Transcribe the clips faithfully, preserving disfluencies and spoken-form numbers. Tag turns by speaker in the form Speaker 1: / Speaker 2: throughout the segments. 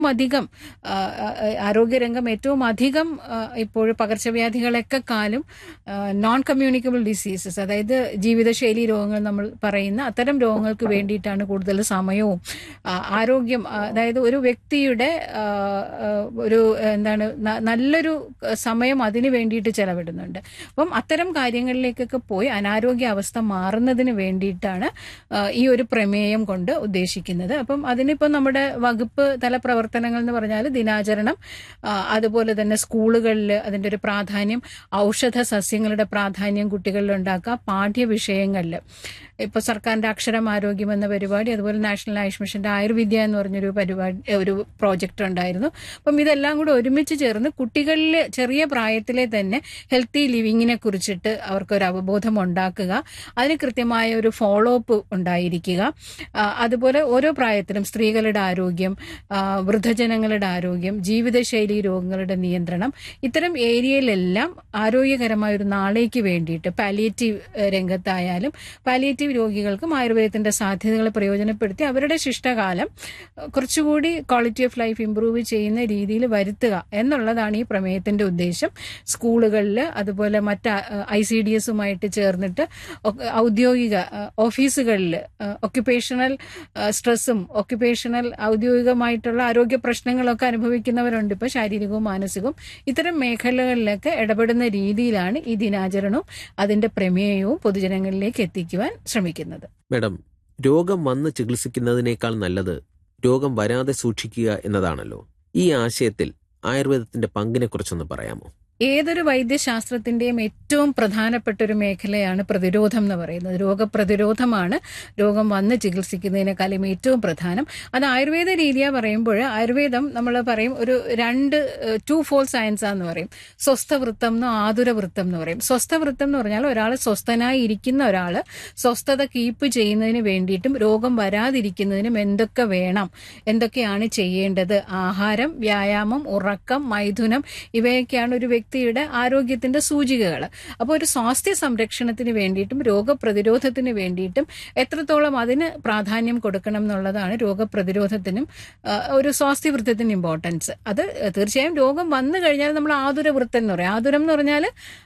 Speaker 1: അധികം ആരോഗ്യരംഗം ഏറ്റവും അധികം ഇപ്പോൾ പകർച്ചവ്യാധികളൊക്കെ കാലം നോൺ കമ്മ്യൂണിക്കബിൾ ഡിസീസസ്, അതായത് ജീവിതശൈലി രോഗങ്ങൾ നമ്മൾ പറയുന്ന അത്തരം രോഗങ്ങൾക്ക് വേണ്ടിയിട്ടാണ് കൂടുതൽ സമയവും ആരോഗ്യം, അതായത് ഒരു വ്യക്തിയുടെ ഒരു എന്താണ് നല്ലൊരു സമയം അതിന് വേണ്ടിയിട്ട് ചെലവിടുന്നുണ്ട്. അപ്പം അത്തരം കാര്യങ്ങളിലേക്കൊക്കെ പോയി അനാരോഗ്യ അവസ്ഥ മാറുന്നതിന് വേണ്ടിയിട്ടാണ് ഈ ഒരു പ്രമേയം കൊണ്ട് ഉദ്ദേശിക്കുന്നത്. അപ്പം അതിനിപ്പോൾ നമ്മുടെ വകുപ്പ് തല പ്രവർത്തനങ്ങൾ എന്ന് പറഞ്ഞാൽ ദിനാചരണം, അതുപോലെ തന്നെ സ്കൂളുകളിൽ അതിൻ്റെ ഒരു പ്രാധാന്യം, ഔഷധ സസ്യങ്ങളുടെ പ്രാധാന്യം കുട്ടികളിൽ ഉണ്ടാക്കുക, പാഠ്യവിഷയങ്ങളിൽ ഇപ്പോൾ സർക്കാരിൻ്റെ അക്ഷരം ആരോഗ്യം എന്ന പരിപാടി, അതുപോലെ നാഷണൽ ആയുഷ് മിഷൻ്റെ ആയുർവിദ്യ എന്ന് പറഞ്ഞൊരു പരിപാടി, ഒരു പ്രോജക്റ്റ് ഉണ്ടായിരുന്നു. അപ്പം ഇതെല്ലാം കൂടെ ഒരുമിച്ച് ചേർന്ന് കുട്ടികളിൽ ചെറിയ പ്രായത്തിലെ തന്നെ ഹെൽത്തി ലിവിങ്ങിനെ കുറിച്ചിട്ട് അവർക്കൊരു അവബോധം ഉണ്ടാക്കുക, അതിന് കൃത്യമായ ഒരു ഫോളോ അപ്പ് ഉണ്ടായിരിക്കുക. അതുപോലെ ഓരോ പ്രായത്തിലും സ്ത്രീകളുടെ ആരോഗ്യം, വൃദ്ധജനങ്ങളുടെ ആരോഗ്യം, ജീവിതശൈലി രോഗങ്ങളുടെ നിയന്ത്രണം, ഇത്തരം ഏരിയയിലെല്ലാം ആരോഗ്യകരമായ ഒരു നാളേക്ക് വേണ്ടിയിട്ട് പാലിയേറ്റീവ് രംഗത്തായാലും പാലിയേറ്റീവ് രോഗികൾക്കും ആയുർവേദത്തിന്റെ സാധ്യതകളെ പ്രയോജനപ്പെടുത്തി അവരുടെ ശിഷ്ടകാലം കുറച്ചുകൂടി ക്വാളിറ്റി ഓഫ് ലൈഫ് ഇംപ്രൂവ് ചെയ്യുന്ന രീതിയിൽ വരുത്തുക എന്നുള്ളതാണ് ഈ പ്രമേയത്തിന്റെ ഉദ്ദേശം. സ്കൂളുകളിൽ അതുപോലെ മറ്റ് ഐ സി ഡി എസുമായിട്ട് ചേർന്നിട്ട് ഔദ്യോഗിക ഓഫീസുകളിൽ ഒക്യുപേഷണൽ സ്ട്രെസ്സും ഒക്യുപേഷണൽ ഔദ്യോഗികമായിട്ടുള്ള ആരോഗ്യ പ്രശ്നങ്ങളൊക്കെ അനുഭവിക്കുന്നവരുണ്ട്. ഇപ്പോൾ ശാരീരികവും മാനസികവും ഇത്തരം മേഖലകളിലൊക്കെ ഇടപെടുന്ന രീതിയിലാണ് ഈ ദിനാചരണവും അതിന്റെ പ്രമേയവും പൊതുജനങ്ങളിലേക്ക് എത്തിക്കുവാൻ ശ്രമിക്കുന്നത്.
Speaker 2: മാഡം, രോഗം വന്ന് ചികിത്സിക്കുന്നതിനേക്കാൾ നല്ലത് രോഗം വരാതെ സൂക്ഷിക്കുക എന്നതാണല്ലോ. ഈ ആശയത്തിൽ ആയുർവേദത്തിന്റെ പങ്കിനെ കുറിച്ചൊന്ന് പറയാമോ?
Speaker 1: ഏതൊരു വൈദ്യശാസ്ത്രത്തിന്റെയും ഏറ്റവും പ്രധാനപ്പെട്ട ഒരു മേഖലയാണ് പ്രതിരോധം എന്ന് പറയുന്നത്. രോഗപ്രതിരോധമാണ് രോഗം വന്ന് ചികിത്സിക്കുന്നതിനേക്കാളും ഏറ്റവും പ്രധാനം. അത് ആയുർവേദ രീതിയാ പറയുമ്പോൾ ആയുർവേദം നമ്മൾ പറയും ഒരു രണ്ട് ടു ഫോൾ സയൻസ് ആന്ന് പറയും. സ്വസ്ഥവൃത്തം എന്നോ ആതുരവൃത്തം എന്ന് പറയും. സ്വസ്ഥവൃത്തം എന്ന് പറഞ്ഞാൽ ഒരാൾ സ്വസ്ഥനായി ഇരിക്കുന്ന ഒരാൾ സ്വസ്ഥത കീപ്പ് ചെയ്യുന്നതിന് വേണ്ടിയിട്ടും രോഗം വരാതിരിക്കുന്നതിനും എന്തൊക്കെ വേണം, എന്തൊക്കെയാണ് ചെയ്യേണ്ടത്, ആഹാരം, വ്യായാമം, ഉറക്കം, മൈഥുനം, ഇവയൊക്കെയാണ് ഒരു വ്യക്തി യുടെ ആരോഗ്യത്തിന്റെ സൂചികകൾ. അപ്പോൾ ഒരു സ്വാസ്ഥ്യ സംരക്ഷണത്തിന് വേണ്ടിയിട്ടും രോഗപ്രതിരോധത്തിന് വേണ്ടിയിട്ടും എത്രത്തോളം അതിന് പ്രാധാന്യം കൊടുക്കണം എന്നുള്ളതാണ് രോഗപ്രതിരോധത്തിനും ഒരു സ്വാസ്ഥ്യവൃത്തത്തിന് ഇമ്പോർട്ടൻസ്. അത് തീർച്ചയായും രോഗം വന്നു കഴിഞ്ഞാൽ നമ്മൾ ആതുരവൃത്തം എന്ന് പറയും. ആതുരം എന്ന് പറഞ്ഞാൽ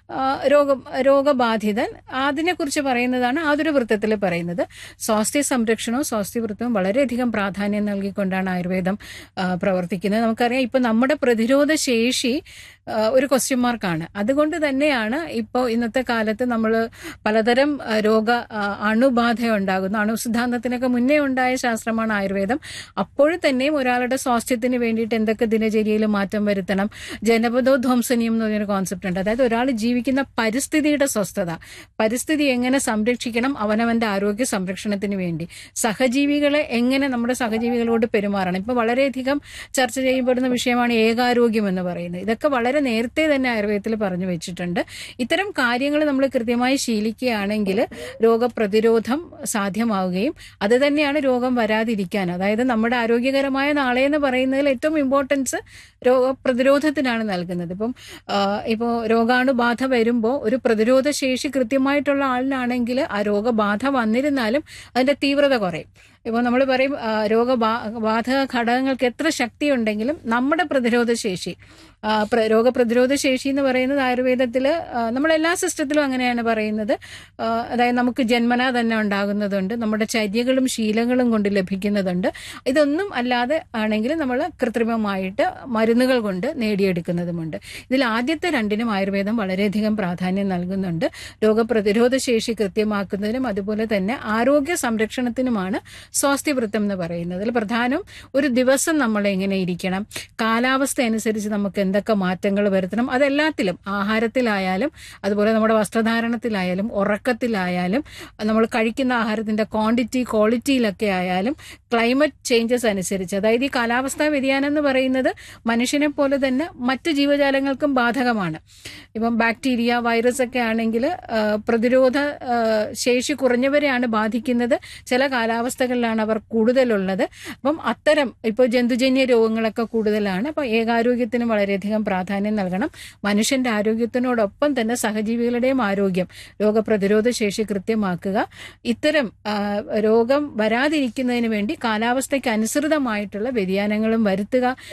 Speaker 1: രോഗം രോഗബാധിതൻ, അതിനെക്കുറിച്ച് പറയുന്നതാണ് ആതുരവൃത്തത്തിൽ പറയുന്നത്. സ്വാസ്ഥ്യ സംരക്ഷണവും സ്വാസ്ഥ്യവൃത്തവും വളരെയധികം പ്രാധാന്യം നൽകിക്കൊണ്ടാണ് ആയുർവേദം പ്രവർത്തിക്കുന്നത്. നമുക്കറിയാം ഇപ്പൊ നമ്മുടെ പ്രതിരോധ ശേഷി ഒരു ക്വസ്റ്റ്യൻ മാർക്കാണ്. അതുകൊണ്ട് തന്നെയാണ് ഇപ്പോൾ ഇന്നത്തെ കാലത്ത് നമ്മൾ പലതരം രോഗ അണുബാധ ഉണ്ടാകുന്നു. അണുസിദ്ധാന്തത്തിനൊക്കെ മുന്നേ ഉണ്ടായ ശാസ്ത്രമാണ് ആയുർവേദം. അപ്പോഴും തന്നെയും ഒരാളുടെ സ്വാസ്ഥ്യത്തിന് വേണ്ടിയിട്ട് എന്തൊക്കെ ദിനചര്യയിൽ മാറ്റം വരുത്തണം, ജനപദോധ്വംസനീയം എന്ന് പറഞ്ഞൊരു കോൺസെപ്റ്റ് ഉണ്ട്. അതായത് ഒരാൾ ജീവിക്കുന്ന പരിസ്ഥിതിയുടെ സ്വസ്ഥത, പരിസ്ഥിതി എങ്ങനെ സംരക്ഷിക്കണം, അവനവന്റെ ആരോഗ്യ സംരക്ഷണത്തിന് വേണ്ടി സഹജീവികളെ എങ്ങനെ നമ്മുടെ സഹജീവികളോട് പെരുമാറണം. ഇപ്പൊ വളരെയധികം ചർച്ച ചെയ്യപ്പെടുന്ന വിഷയമാണ് ഏകാരോഗ്യം എന്ന് പറയുന്നത്. ഇതൊക്കെ വളരെ നേരത്തെ തന്നെ ആയുർവേദത്തിൽ പറഞ്ഞു വെച്ചിട്ടുണ്ട്. ഇത്തരം കാര്യങ്ങൾ നമ്മൾ കൃത്യമായി ശീലിക്കുകയാണെങ്കിൽ രോഗപ്രതിരോധം സാധ്യമാവുകയും അത് തന്നെയാണ് രോഗം വരാതിരിക്കാൻ, അതായത് നമ്മുടെ ആരോഗ്യകരമായ നാളെ എന്ന് പറയുന്നതിൽ ഏറ്റവും ഇമ്പോർട്ടൻസ് രോഗപ്രതിരോധത്തിനാണ് നൽകുന്നത്. ഇപ്പം ഇപ്പോൾ രോഗാണുബാധ വരുമ്പോൾ ഒരു പ്രതിരോധ ശേഷി കൃത്യമായിട്ടുള്ള ആളിനാണെങ്കിൽ ആ രോഗബാധ വന്നിരുന്നാലും അതിന്റെ തീവ്രത കുറയും. ഇപ്പോൾ നമ്മൾ പറയും രോഗബാ ബാധക ഘടകങ്ങൾക്ക് എത്ര ശക്തി ഉണ്ടെങ്കിലും നമ്മുടെ പ്രതിരോധ ശേഷി, രോഗപ്രതിരോധ ശേഷി എന്ന് പറയുന്നത് ആയുർവേദത്തിൽ നമ്മളെല്ലാ സിസ്റ്റത്തിലും അങ്ങനെയാണ് പറയുന്നത്. അതായത് നമുക്ക് ജന്മനാ തന്നെ ഉണ്ടാകുന്നതുണ്ട്, നമ്മുടെ ചര്യകളും ശീലങ്ങളും കൊണ്ട് ലഭിക്കുന്നതുണ്ട്. ഇതൊന്നും അല്ലാതെ ആണെങ്കിൽ നമ്മൾ കൃത്രിമമായിട്ട് മരുന്നുകൾ കൊണ്ട് നേടിയെടുക്കുന്നതുമുണ്ട്. ഇതിൽ ആദ്യത്തെ രണ്ടിനും ആയുർവേദം വളരെയധികം പ്രാധാന്യം നൽകുന്നുണ്ട്. രോഗപ്രതിരോധ ശേഷി കൃത്യമാക്കുന്നതിനും അതുപോലെ തന്നെ ആരോഗ്യ സംരക്ഷണത്തിനുമാണ് സ്വാസ്ഥ്യവൃത്തം എന്ന് പറയുന്നത്. അതിൽ പ്രധാനം ഒരു ദിവസം നമ്മൾ എങ്ങനെ ഇരിക്കണം, കാലാവസ്ഥ അനുസരിച്ച് നമുക്ക് എന്തൊക്കെ മാറ്റങ്ങൾ വരുത്തണം, അതെല്ലാത്തിലും ആഹാരത്തിലായാലും അതുപോലെ നമ്മുടെ വസ്ത്രധാരണത്തിലായാലും ഉറക്കത്തിലായാലും നമ്മൾ കഴിക്കുന്ന ആഹാരത്തിന്റെ ക്വാണ്ടിറ്റി ക്വാളിറ്റിയിലൊക്കെ ആയാലും ക്ലൈമറ്റ് ചേഞ്ചസ് അനുസരിച്ച്, അതായത് ഈ കാലാവസ്ഥാ വ്യതിയാനം എന്ന് പറയുന്നത് മനുഷ്യനെ പോലെ തന്നെ മറ്റ് ജീവജാലങ്ങൾക്കും ബാധകമാണ്. ഇപ്പം ബാക്ടീരിയ, വൈറസ് ഒക്കെ ആണെങ്കിൽ പ്രതിരോധ ശേഷി കുറഞ്ഞവരെയാണ് ബാധിക്കുന്നത്. ചില കാലാവസ്ഥകളിലാണ് അവർ കൂടുതലുള്ളത്. അപ്പം അത്തരം ഇപ്പോൾ ജന്തുജന്യ രോഗങ്ങളൊക്കെ കൂടുതലാണ്. അപ്പം ഏകാരോഗ്യത്തിന് വളരെയധികം പ്രാധാന്യം നൽകണം. മനുഷ്യന്റെ ആരോഗ്യത്തിനോടൊപ്പം തന്നെ സഹജീവികളുടെയും ആരോഗ്യം, രോഗപ്രതിരോധ ശേഷി കൃത്യമാക്കുക. ഇത്തരം രോഗം വരാതിരിക്കുന്നതിന് വേണ്ടി കാലാവസ്ഥയ്ക്ക് അനുസൃതമായിട്ടുള്ള വ്യതിയാനങ്ങളും വരുത്തുക